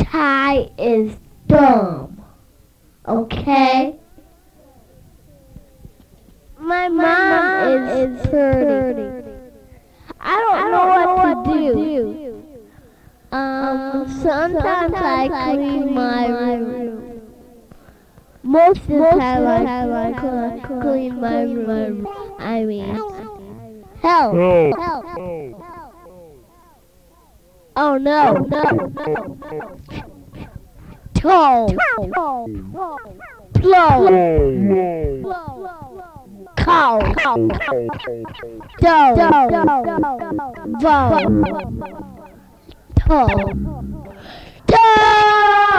Ty is dumb. Okay? My mom is hurting. I don't know what to do. Sometimes I clean my room. Most of the time I clean my room. I mean, help! Oh no! Toe! Blow! Cow! Doe! Voe! Toe! Toe!